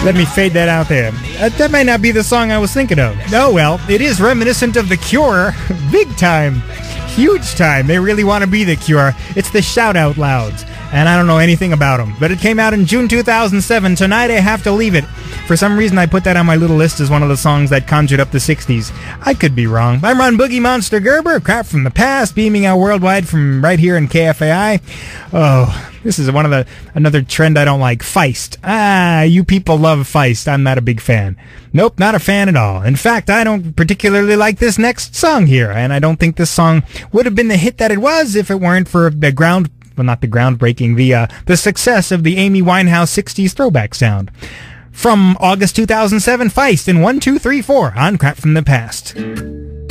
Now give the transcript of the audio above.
Let me fade that out there. That might not be the song I was thinking of. Oh well, it is reminiscent of The Cure. Big time. Huge time. They really want to be The Cure. It's the Shout Out Louds. And I don't know anything about them. But it came out in June 2007. Tonight I Have to Leave It. For some reason I put that on my little list as one of the songs that conjured up the 60s. I could be wrong. I'm Ron Boogie Monster Gerber. Crap from the past. Beaming out worldwide from right here in KFAI. Oh, this is another trend I don't like. Feist. You people love Feist. I'm not a big fan. Nope, not a fan at all. In fact, I don't particularly like this next song here. And I don't think this song would have been the hit that it was if it weren't for the success of the Amy Winehouse 60s throwback sound. From August 2007, Feist in 1, 2, 3, 4 on Crap from the Past.